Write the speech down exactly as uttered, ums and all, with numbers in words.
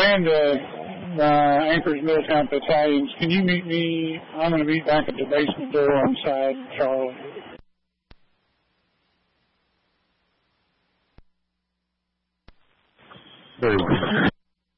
and the uh, Anchorage Middletown battalions. Can you meet me? I'm going to meet back at the basement door on side, Charlie. Very well.